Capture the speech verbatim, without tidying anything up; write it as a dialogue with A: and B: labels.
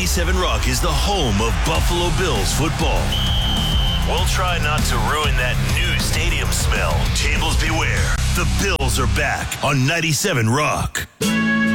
A: ninety-seven Rock is the home of Buffalo Bills football. We'll try not to ruin that new stadium smell. Tables beware. The Bills are back on ninety-seven Rock.